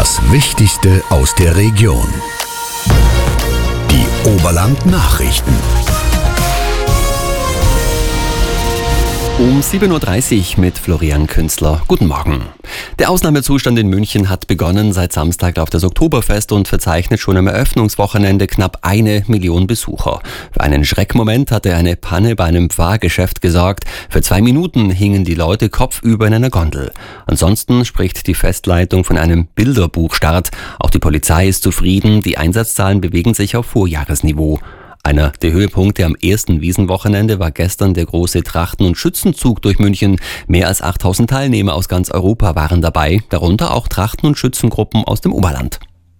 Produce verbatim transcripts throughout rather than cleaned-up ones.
Das Wichtigste aus der Region. Die Oberland-Nachrichten. Um sieben Uhr dreißig mit Florian Künzler. Guten Morgen. Der Ausnahmezustand in München hat begonnen. Seit Samstag läuft das Oktoberfest und verzeichnet schon am Eröffnungswochenende knapp eine Million Besucher. Für einen Schreckmoment hatte eine Panne bei einem Fahrgeschäft gesorgt. Für zwei Minuten hingen die Leute kopfüber in einer Gondel. Ansonsten spricht die Festleitung von einem Bilderbuchstart. Auch die Polizei ist zufrieden. Die Einsatzzahlen bewegen sich auf Vorjahresniveau. Einer der Höhepunkte am ersten Wiesenwochenende war gestern der große Trachten- und Schützenzug durch München. Mehr als achttausend Teilnehmer aus ganz Europa waren dabei, darunter auch Trachten- und Schützengruppen aus dem Oberland.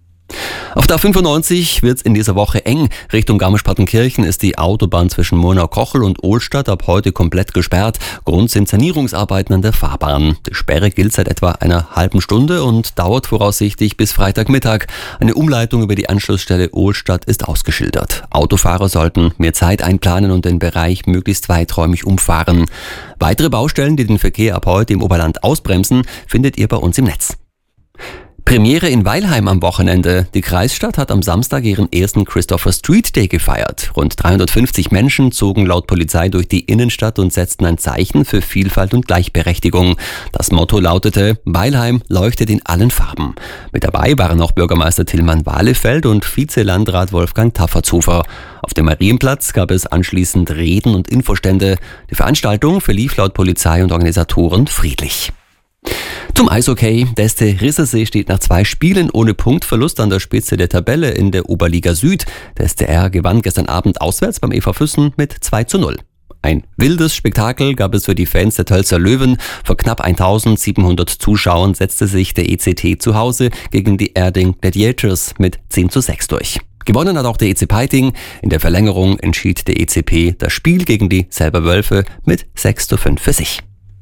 Auf der A fünfundneunzig wird's in dieser Woche eng. Richtung Garmisch-Partenkirchen ist die Autobahn zwischen Murnau-Kochel und Ohlstadt ab heute komplett gesperrt. Grund sind Sanierungsarbeiten an der Fahrbahn. Die Sperre gilt seit etwa einer halben Stunde und dauert voraussichtlich bis Freitagmittag. Eine Umleitung über die Anschlussstelle Ohlstadt ist ausgeschildert. Autofahrer sollten mehr Zeit einplanen und den Bereich möglichst weiträumig umfahren. Weitere Baustellen, die den Verkehr ab heute im Oberland ausbremsen, findet ihr bei uns im Netz. Premiere in Weilheim am Wochenende. Die Kreisstadt hat am Samstag ihren ersten Christopher Street Day gefeiert. Rund dreihundertfünfzig Menschen zogen laut Polizei durch die Innenstadt und setzten ein Zeichen für Vielfalt und Gleichberechtigung. Das Motto lautete: Weilheim leuchtet in allen Farben. Mit dabei waren auch Bürgermeister Tillmann Wahlefeld und Vizelandrat Wolfgang Taffertshofer. Auf dem Marienplatz gab es anschließend Reden und Infostände. Die Veranstaltung verlief laut Polizei und Organisatoren friedlich. Zum Eishockey. Der S C Rissersee steht nach zwei Spielen ohne Punktverlust an der Spitze der Tabelle in der Oberliga Süd. Der S C R gewann gestern Abend auswärts beim E V Füssen mit zwei zu null. Ein wildes Spektakel gab es für die Fans der Tölzer Löwen. Vor knapp eintausendsiebenhundert Zuschauern setzte sich der E C T zu Hause gegen die Erding Gladiators mit zehn zu sechs durch. Gewonnen hat auch der E C Peiting. In der Verlängerung entschied der E C P das Spiel gegen die Selber Wölfe mit sechs zu fünf für sich.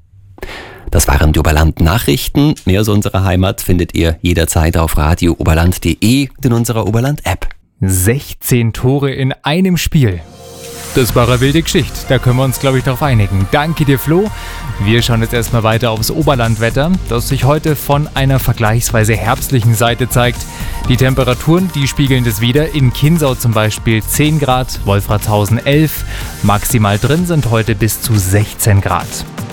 Das waren die Oberland-Nachrichten. Mehr aus unserer Heimat findet ihr jederzeit auf radio oberland punkt de und in unserer Oberland-App. sechzehn Tore in einem Spiel. Das war eine wilde Geschichte. Da können wir uns, glaube ich, darauf einigen. Danke dir, Flo. Wir schauen jetzt erstmal weiter aufs Oberlandwetter, das sich heute von einer vergleichsweise herbstlichen Seite zeigt. Die Temperaturen, die spiegeln das wider. In Kinsau zum Beispiel zehn Grad, Wolfratshausen elf. Maximal drin sind heute bis zu sechzehn Grad.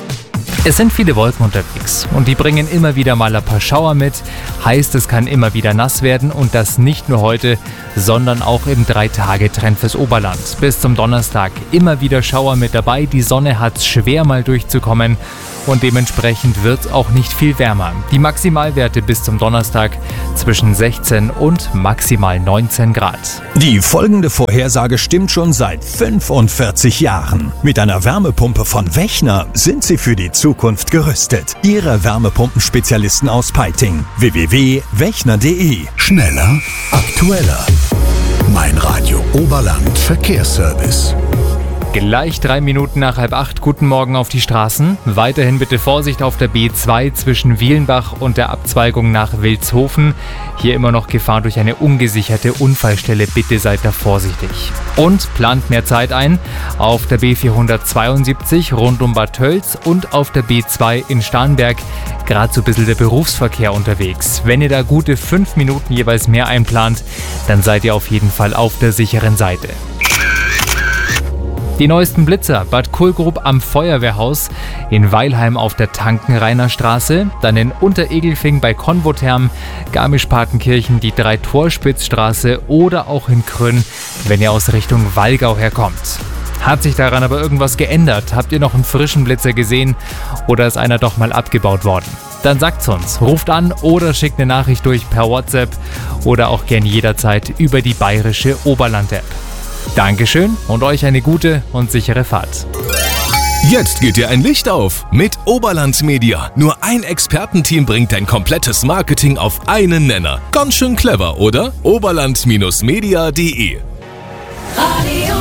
Es sind viele Wolken unterwegs und die bringen immer wieder mal ein paar Schauer mit. Heißt, es kann immer wieder nass werden und das nicht nur heute, sondern auch im drei-Tage-Trend fürs Oberland. Bis zum Donnerstag immer wieder Schauer mit dabei. Die Sonne hat es schwer mal durchzukommen und dementsprechend wird es auch nicht viel wärmer. Die Maximalwerte bis zum Donnerstag zwischen sechzehn und maximal neunzehn Grad. Die folgende Vorhersage stimmt schon seit fünfundvierzig Jahren. Mit einer Wärmepumpe von Wechner sind Sie für die Zukunft gerüstet. Ihre Wärmepumpenspezialisten aus Peiting. w w w punkt wechner punkt de. Schneller, aktueller. Mein Radio Oberland Verkehrsservice. Gleich drei Minuten nach halb acht. Guten Morgen auf die Straßen. Weiterhin bitte Vorsicht auf der B zwei zwischen Wielenbach und der Abzweigung nach Wilshofen. Hier immer noch Gefahr durch eine ungesicherte Unfallstelle. Bitte seid da vorsichtig. Und plant mehr Zeit ein auf der B vierhundertzweiundsiebzig rund um Bad Tölz und auf der B zwei in Starnberg. Gerade so ein bisschen der Berufsverkehr unterwegs. Wenn ihr da gute fünf Minuten jeweils mehr einplant, dann seid ihr auf jeden Fall auf der sicheren Seite. Die neuesten Blitzer: Bad Kohlgrub am Feuerwehrhaus, in Weilheim auf der Tankenrainer Straße, dann in Unteregelfing bei Konvotherm, Garmisch-Partenkirchen die Drei-Torspitz-Straße oder auch in Krönn, wenn ihr aus Richtung Wallgau herkommt. Hat sich daran aber irgendwas geändert? Habt ihr noch einen frischen Blitzer gesehen oder ist einer doch mal abgebaut worden? Dann sagt's uns, ruft an oder schickt eine Nachricht durch per WhatsApp oder auch gern jederzeit über die bayerische Oberland-App. Dankeschön und euch eine gute und sichere Fahrt. Jetzt geht dir ein Licht auf mit Oberland Media. Nur ein Expertenteam bringt dein komplettes Marketing auf einen Nenner. Ganz schön clever, oder? oberland Media punkt de. Radio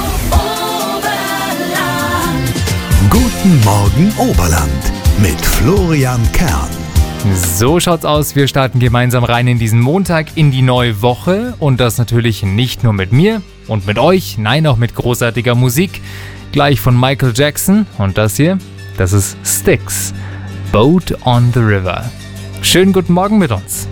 Oberland. Guten Morgen Oberland mit Florian Kern. So schaut's aus, wir starten gemeinsam rein in diesen Montag, in die neue Woche und das natürlich nicht nur mit mir und mit euch, nein, auch mit großartiger Musik. Gleich von Michael Jackson und das hier, das ist Styx, Boat on the River. Schönen guten Morgen mit uns.